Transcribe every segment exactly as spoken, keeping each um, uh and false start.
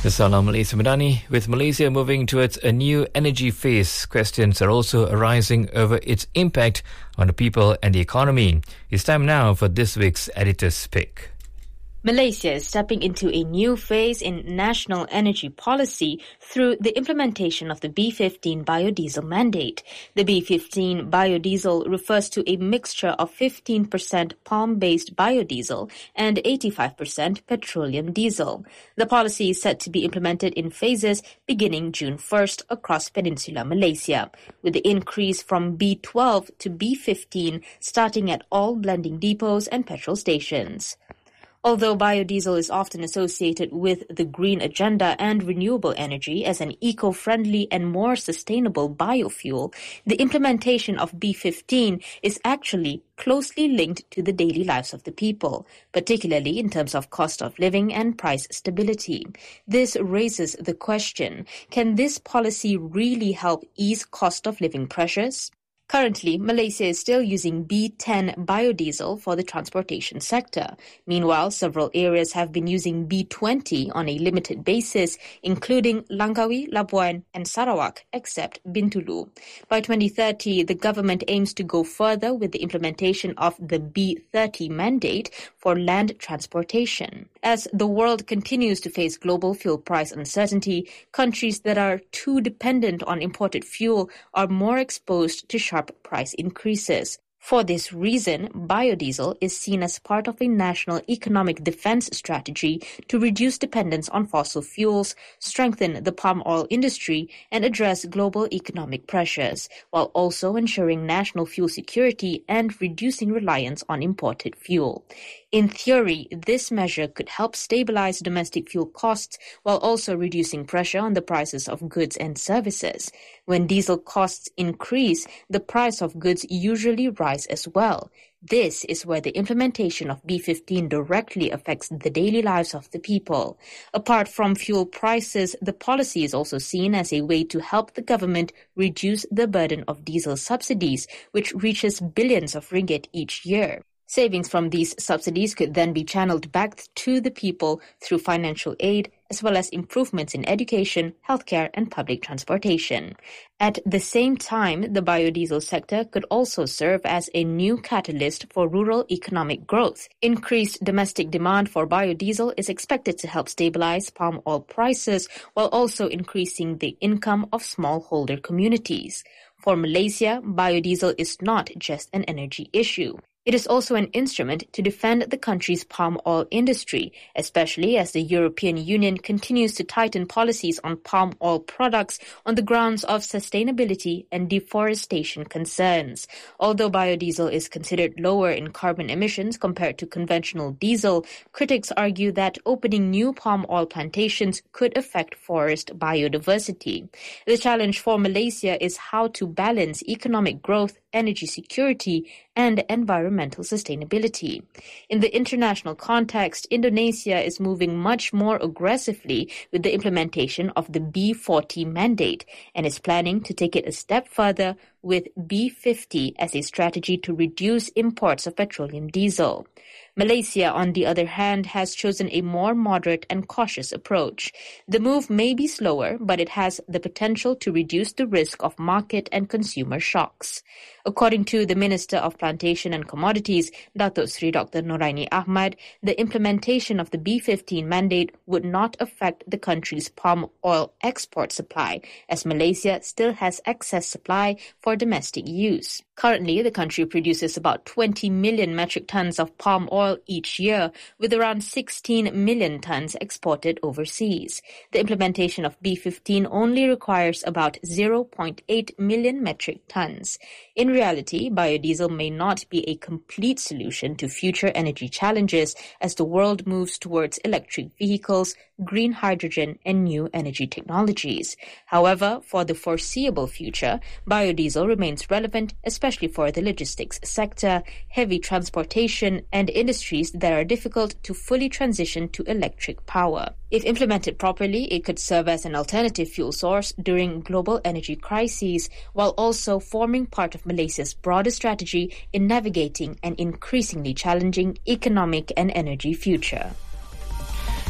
This is Salam Malaysia Madani. With Malaysia moving towards a new energy phase, questions are also arising over its impact on the people and the economy. It's time now for this week's Editor's Pick. Malaysia is stepping into a new phase in national energy policy through the implementation of the B fifteen biodiesel mandate. The B fifteen biodiesel refers to a mixture of fifteen percent palm-based biodiesel and eighty-five percent petroleum diesel. The policy is set to be implemented in phases beginning June first across Peninsular Malaysia, with the increase from B twelve to B fifteen starting at all blending depots and petrol stations. Although biodiesel is often associated with the green agenda and renewable energy as an eco-friendly and more sustainable biofuel, the implementation of B fifteen is actually closely linked to the daily lives of the people, particularly in terms of cost of living and price stability. This raises the question, can this policy really help ease cost of living pressures? Currently, Malaysia is still using B ten biodiesel for the transportation sector. Meanwhile, several areas have been using B twenty on a limited basis, including Langkawi, Labuan and Sarawak, except Bintulu. By twenty thirty, the government aims to go further with the implementation of the B thirty mandate for land transportation. As the world continues to face global fuel price uncertainty, countries that are too dependent on imported fuel are more exposed to sharp price increases. For this reason, biodiesel is seen as part of a national economic defense strategy to reduce dependence on fossil fuels, strengthen the palm oil industry, and address global economic pressures, while also ensuring national fuel security and reducing reliance on imported fuel. In theory, this measure could help stabilize domestic fuel costs while also reducing pressure on the prices of goods and services. When diesel costs increase, the price of goods usually rise as well. This is where the implementation of B fifteen directly affects the daily lives of the people. Apart from fuel prices, the policy is also seen as a way to help the government reduce the burden of diesel subsidies, which reaches billions of ringgit each year. Savings from these subsidies could then be channeled back to the people through financial aid, as well as improvements in education, healthcare, and public transportation. At the same time, the biodiesel sector could also serve as a new catalyst for rural economic growth. Increased domestic demand for biodiesel is expected to help stabilize palm oil prices, while also increasing the income of smallholder communities. For Malaysia, biodiesel is not just an energy issue. It is also an instrument to defend the country's palm oil industry, especially as the European Union continues to tighten policies on palm oil products on the grounds of sustainability and deforestation concerns. Although biodiesel is considered lower in carbon emissions compared to conventional diesel, critics argue that opening new palm oil plantations could affect forest biodiversity. The challenge for Malaysia is how to balance economic growth, energy security, and environmental sustainability. In the international context, Indonesia is moving much more aggressively with the implementation of the B forty mandate and is planning to take it a step further with B fifty as a strategy to reduce imports of petroleum diesel. Malaysia, on the other hand, has chosen a more moderate and cautious approach. The move may be slower, but it has the potential to reduce the risk of market and consumer shocks. According to the Minister of Plantation and Commodities, Datuk Seri Doctor Noraini Ahmad, the implementation of the B fifteen mandate would not affect the country's palm oil export supply, as Malaysia still has excess supply for domestic use. Currently, the country produces about twenty million metric tons of palm oil each year, with around sixteen million tons exported overseas. The implementation of B fifteen only requires about zero point eight million metric tons. In reality, biodiesel may not be a complete solution to future energy challenges as the world moves towards electric vehicles, green hydrogen, and new energy technologies. However, for the foreseeable future, biodiesel remains relevant, especially for the logistics sector, heavy transportation, and industries that are difficult to fully transition to electric power. If implemented properly, it could serve as an alternative fuel source during global energy crises, while also forming part of Malaysia's broader strategy in navigating an increasingly challenging economic and energy future.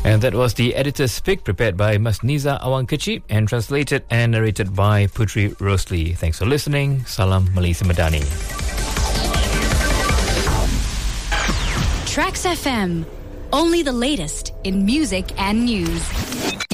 And that was the editor's pick prepared by Masniza Awangkaci and translated and narrated by Putri Rosli. Thanks for listening. Salam Malaysia Madani. Tracks F M. Only the latest in music and news.